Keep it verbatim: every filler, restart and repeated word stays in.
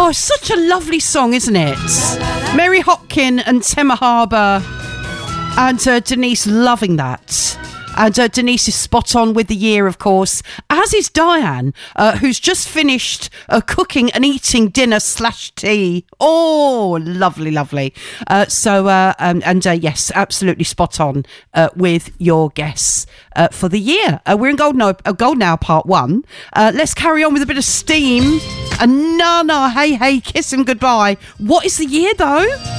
Oh, such a lovely song, isn't it? Mary Hopkin and Tema Harbour and uh, Denise loving that. And uh, Denise is spot on with the year, of course, as is Diane, uh, who's just finished uh, cooking and eating dinner slash tea. Oh, lovely, lovely. Uh, so, uh, um, and uh, yes, absolutely spot on uh, with your guess uh, for the year. Uh, we're in Golden Hour, uh, Golden Hour Part one. Uh, let's carry on with a bit of steam. And Nana, hey, hey, kiss him goodbye. What is the year, though?